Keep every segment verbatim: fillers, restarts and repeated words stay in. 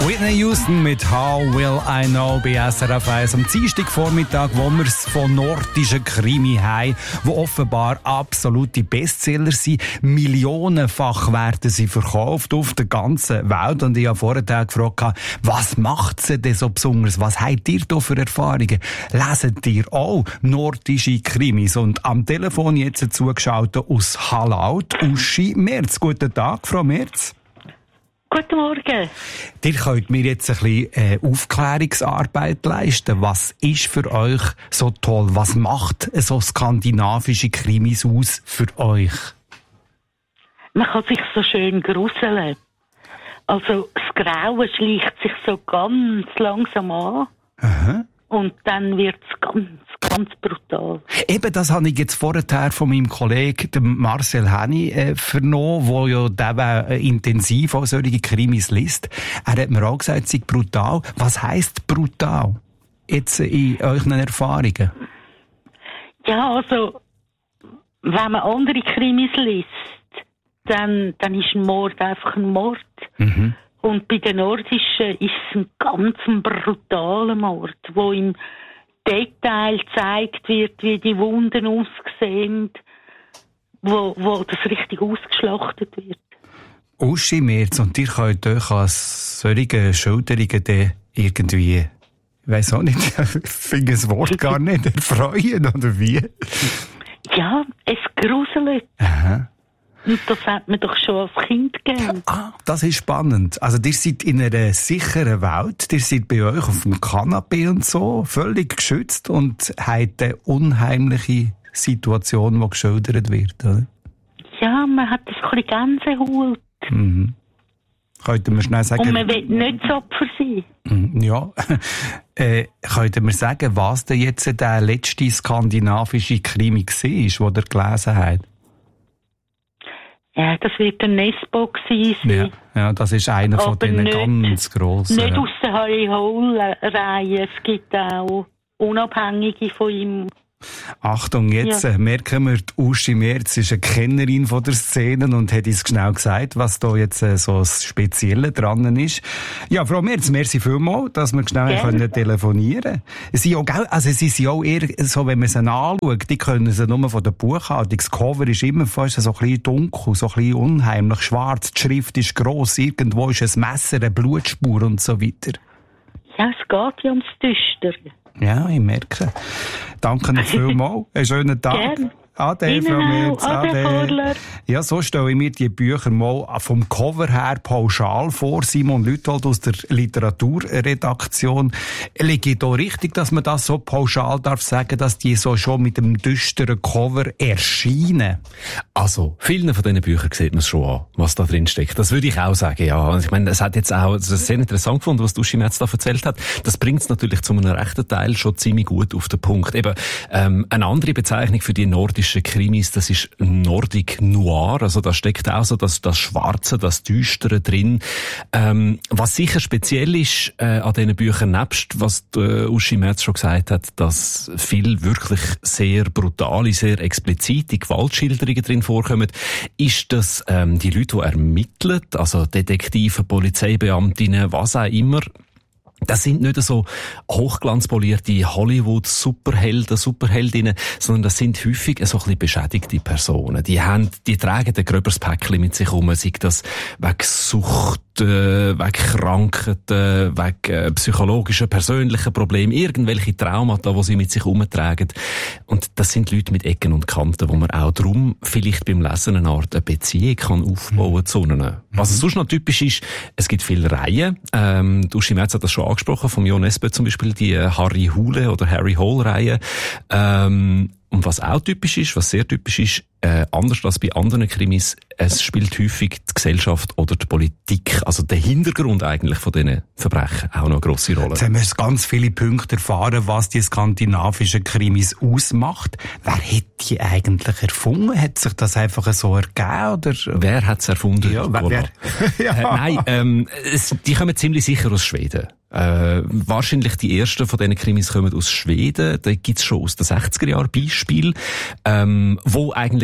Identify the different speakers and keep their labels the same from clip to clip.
Speaker 1: Whitney Houston mit How Will I Know bei S R F eins am Dienstagvormittag, wo wir es von nordischen Krimi haben, die offenbar absolute Bestseller sind. Millionenfach werden sie verkauft auf der ganzen Welt. Und ich habe vorher gefragt, was macht sie denn so besonders? Was habt ihr da für Erfahrungen? Leset ihr auch nordische Krimis? Und am Telefon jetzt zugeschaltet aus Hallaut, Uschi Merz. Guten Tag, Frau Merz.
Speaker 2: Guten Morgen.
Speaker 1: Ihr könnt mir jetzt ein bisschen äh, Aufklärungsarbeit leisten. Was ist für euch so toll? Was macht so skandinavische Krimis aus für euch?
Speaker 2: Man kann sich so schön gruseln. Also das Grauen schleicht sich so ganz langsam an.
Speaker 1: Aha.
Speaker 2: Und dann wird es ganz, ganz brutal.
Speaker 1: Eben, das habe ich jetzt vorher von meinem Kollegen, dem Marcel Henny, äh, vernommen, der ja der, äh, intensiv auch solche Krimis liest. Er hat mir auch gesagt, es sei brutal. Was heisst brutal? Jetzt in euren Erfahrungen?
Speaker 2: Ja, also, wenn man andere Krimis liest, dann, dann ist ein Mord einfach ein Mord.
Speaker 1: Mhm.
Speaker 2: Und bei den Nordischen ist es ein ganz brutaler Mord, wo im Detail gezeigt wird, wie die Wunden aussehen, wo, wo das richtig ausgeschlachtet wird.
Speaker 1: Uschi Merz, und ihr könnt euch als solche Schilderungen dann irgendwie, ich weiss auch nicht, ich finde das Wort gar nicht, erfreuen, oder wie?
Speaker 2: Ja, es gruselt.
Speaker 1: Aha.
Speaker 2: Und das hat man doch schon als Kind gegeben.
Speaker 1: Ah, das ist spannend. Also, ihr seid in einer sicheren Welt. Ihr seid bei euch auf dem Kanapee und so, völlig geschützt und habt eine unheimliche Situation, die geschildert wird, oder?
Speaker 2: Ja, man hat ein bisschen Gänsehaut.
Speaker 1: Mhm. Könnten wir schnell sagen...
Speaker 2: Und man will nicht das Opfer sein.
Speaker 1: Mhm, ja. äh, könnten wir sagen, was denn jetzt der letzte skandinavische Krimi war, den ihr gelesen habt?
Speaker 2: Ja, das wird ein Nesbo gewesen sein.
Speaker 1: Ja, ja, das ist einer
Speaker 2: Aber
Speaker 1: von diesen
Speaker 2: nicht,
Speaker 1: ganz grossen.
Speaker 2: Nicht aus der Harry Hole-Reihe. Es gibt auch Unabhängige von ihm.
Speaker 1: Achtung, jetzt
Speaker 2: Ja.
Speaker 1: merken wir, die Uschi Merz ist eine Kennerin von der Szene und hat uns genau gesagt, was da jetzt äh, so das Spezielle dran ist. Ja, Frau Merz, merci vielmals, dass wir schnell
Speaker 2: Gerne.
Speaker 1: können telefonieren. Sie, auch, also sie sind auch eher so, wenn man sie anschaut, die können sie nur von der Buchhaltung. Das Cover ist immer fast so ein bisschen dunkel, so ein bisschen unheimlich, schwarz, die Schrift ist gross, irgendwo ist ein Messer, eine Blutspur und so weiter.
Speaker 2: Ja, es geht ja ums Düstere.
Speaker 1: Ja, ich merke. Danke noch vielmals. Einen schönen Tag.
Speaker 2: Gerne.
Speaker 1: Ade,
Speaker 2: Ihnen
Speaker 1: Frau
Speaker 2: auch.
Speaker 1: Merz.
Speaker 2: Ade, Vorler.
Speaker 1: Ja, so stelle ich mir die Bücher mal vom Cover her pauschal vor. Simon Lüthold aus der Literaturredaktion. Liege ich da richtig, dass man das so pauschal darf sagen, dass die so schon mit dem düsteren Cover erscheinen?
Speaker 3: Also, vielen von diesen Büchern sieht man es schon an, was da drin steckt. Das würde ich auch sagen, ja. Und ich meine, es hat jetzt auch, das ist sehr interessant gefunden, was Uschi Merz da erzählt hat. Das bringt es natürlich zu einem rechten Teil schon ziemlich gut auf den Punkt. Eben, ähm, eine andere Bezeichnung für die nordische Krimis, das ist Nordic Noir, also da steckt auch so das, das Schwarze, das Düstere drin. Ähm, was sicher speziell ist äh, an diesen Büchern, nebst was äh, Uschi Merz schon gesagt hat, dass viel wirklich sehr brutale, sehr explizite Gewaltschilderungen drin vorkommen, ist, dass ähm, die Leute, die ermitteln, also Detektive, Polizeibeamtinnen, was auch immer, das sind nicht so hochglanzpolierte Hollywood-Superhelden, Superheldinnen, sondern das sind häufig so ein bisschen beschädigte Personen. Die haben, die tragen ein gröberes Päckchen mit sich um, sei das wegen Sucht, wegen Krankheiten, wegen psychologischen, persönlichen Problemen, irgendwelche Traumata, die sie mit sich umtragen. Und das sind Leute mit Ecken und Kanten, wo man auch darum vielleicht beim Lesen eine Art eine Beziehung kann aufbauen zu ihnen. Was sonst noch typisch ist, es gibt viele Reihen. Ähm, Uschi Merz hat das schon angesprochen, vom Jo Nesbø zum Beispiel, die Harry Hole oder Harry Hole Reihe. Ähm, und was auch typisch ist, was sehr typisch ist, äh, anders als bei anderen Krimis, es spielt häufig die Gesellschaft oder die Politik, also der Hintergrund eigentlich von diesen Verbrechen, auch noch eine grosse Rolle.
Speaker 1: Jetzt haben wir ganz viele Punkte erfahren, was die skandinavischen Krimis ausmacht. Wer hat die eigentlich erfunden? Hat sich das einfach so ergeben? Oder?
Speaker 3: Wer hat es erfunden?
Speaker 1: Ja, wer, wer?
Speaker 3: ja. Äh, nein, ähm, es, die kommen ziemlich sicher aus Schweden. Äh, wahrscheinlich die ersten von diesen Krimis kommen aus Schweden. Da gibt's schon aus den sechziger Jahren Beispiele, ähm, wo eigentlich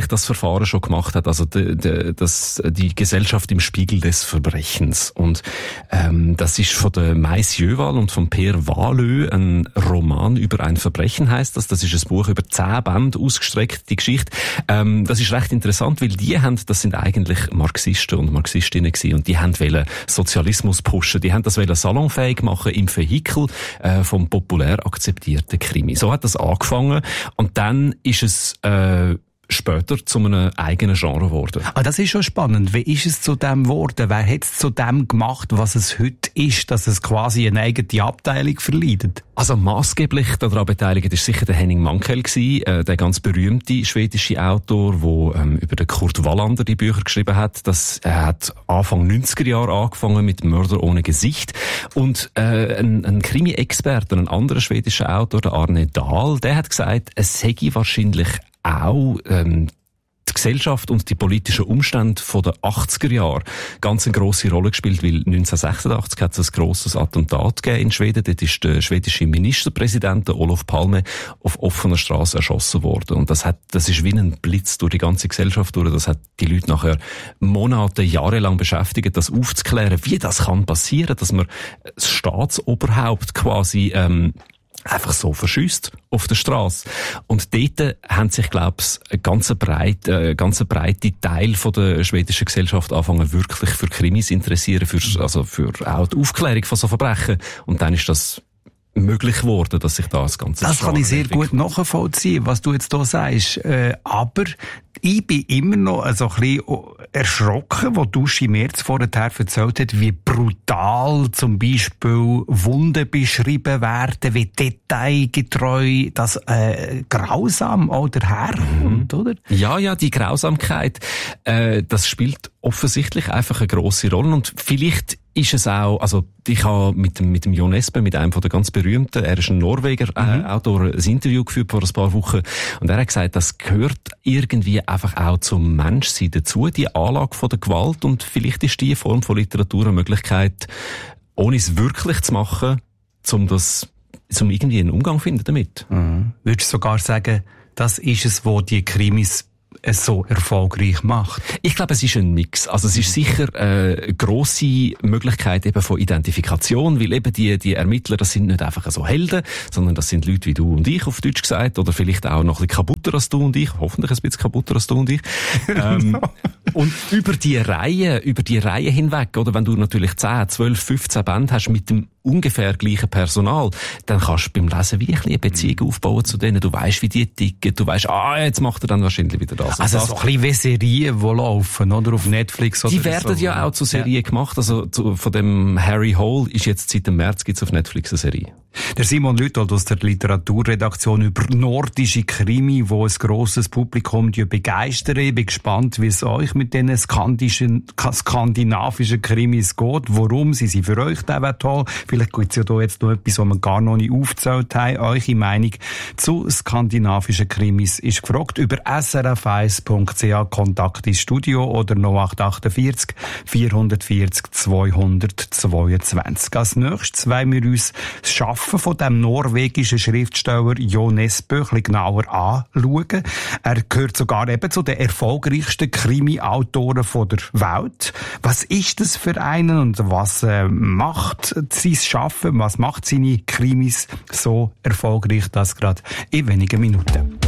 Speaker 3: eigentlich das Verfahren schon gemacht hat, also de, de, das, die Gesellschaft im Spiegel des Verbrechens. Und ähm, das ist von der Mais Jöwal und von Per Wahlö, ein Roman über ein Verbrechen heisst das. Das ist ein Buch über zehn Bände ausgestreckt, die Geschichte. Ähm, das ist recht interessant, weil die haben, das sind eigentlich Marxisten und Marxistinnen gewesen, und die haben wollen Sozialismus pushen. Die haben das wollen salonfähig machen im Vehikel äh, vom populär akzeptierten Krimi. So hat das angefangen, und dann ist es äh, später zu einem eigenen Genre geworden.
Speaker 1: Ah, das ist schon spannend. Wie ist es zu dem geworden? Wer hat es zu dem gemacht, was es heute ist, dass es quasi eine eigene Abteilung verleidet?
Speaker 3: Also maßgeblich daran beteiligt ist sicher der Henning Mankell gewesen, äh, der ganz berühmte schwedische Autor, der ähm, über den Kurt Wallander die Bücher geschrieben hat. Das, er hat Anfang neunziger Jahre angefangen mit Mörder ohne Gesicht. Und äh, ein, ein Krimi-Experte, ein anderer schwedischer Autor, der Arne Dahl, der hat gesagt, es sei wahrscheinlich auch ähm, die Gesellschaft und die politischen Umstände von den achtziger Jahren ganz eine grosse Rolle gespielt, weil neunzehnhundertsechsundachtzig hat es ein grosses Attentat gegeben in Schweden. Dort ist der schwedische Ministerpräsident, Olof Palme, auf offener Straße erschossen worden. Und das hat, das ist wie ein Blitz durch die ganze Gesellschaft durch. Das hat die Leute nachher Monate, Jahre lang beschäftigt, das aufzuklären, wie das kann passieren, dass man das Staatsoberhaupt quasi ähm, einfach so verschüsst auf der Straße. Und dort haben sich, glaube ich, ein ganz breit, äh, ganz breite Teil von der schwedischen Gesellschaft angefangen, wirklich für Krimis interessieren, für, also für auch die Aufklärung von so Verbrechen. Und dann ist das möglich geworden, dass sich da das Ganze
Speaker 1: Das kann ich sehr gut nachvollziehen, was du jetzt hier sagst. Äh, aber ich bin immer noch so ein bisschen erschrocken, wo Duschi Merz vorher erzählt hat, wie brutal zum Beispiel Wunden beschrieben werden, wie detailgetreu das äh, grausam auch daherkommt, mhm. oder?
Speaker 3: Ja, ja, die Grausamkeit, äh, das spielt offensichtlich einfach eine grosse Rolle, und vielleicht ist es auch, also ich habe mit dem, mit dem Jon Espe, mit einem von der ganz berühmten, er ist ein Norweger, äh, mhm. Autor, ein Interview geführt vor ein paar Wochen, und er hat gesagt, das gehört irgendwie einfach auch zum Menschsein dazu, die Anlage von der Gewalt, und vielleicht ist die Form von Literatur eine Möglichkeit, ohne es wirklich zu machen, um das, um irgendwie einen Umgang zu finden damit.
Speaker 1: Mhm. Würdest du sogar sagen, das ist es, wo die Krimis es so erfolgreich macht?
Speaker 3: Ich glaube, es ist ein Mix. Also es ist sicher eine äh, grosse Möglichkeit eben von Identifikation, weil eben die, die Ermittler, das sind nicht einfach so Helden, sondern das sind Leute wie du und ich, auf Deutsch gesagt, oder vielleicht auch noch ein bisschen kaputter als du und ich, hoffentlich ein bisschen kaputter als du und ich. ähm, und über die Reihe, über die Reihe hinweg, oder wenn du natürlich zehn, zwölf, fünfzehn Bände hast mit dem ungefähr gleichen Personal, dann kannst du beim Lesen wie eine Beziehung aufbauen zu denen. Du weißt, wie die ticken. Du weißt, ah, jetzt macht er dann wahrscheinlich wieder das.
Speaker 1: Also so ein bisschen wie Serien, die laufen, oder? Auf Netflix oder so.
Speaker 3: Die werden so, ja auch zu Serien ja. gemacht. Also zu, von dem Harry Hole ist jetzt seit dem März gibt's auf Netflix eine Serie.
Speaker 1: Der Simon Lüthold aus der Literaturredaktion über nordische Krimi, wo ein grosses Publikum begeistern. Ich bin gespannt, wie es euch mit diesen skandinavischen, skandinavischen Krimis geht. Warum? Sie sind für euch auch toll. Vielleicht gibt es ja da jetzt noch etwas, was wir gar noch nicht aufgezählt haben. Eure Meinung zu skandinavischen Krimis ist gefragt über s r f eins punkt c h, Kontakt ins Studio oder null acht achtundvierzig vierhundertvierzig zweihundertzweiundzwanzig. Als nächstes wollen wir uns das Schaffen von dem norwegischen Schriftsteller Jon Espe ein bisschen genauer anschauen. Er gehört sogar eben zu den erfolgreichsten Krimi-Autoren der Welt. Was ist das für einen und was äh, macht sein Schaffen, was macht seine Krimis so erfolgreich, das gerade in wenigen Minuten?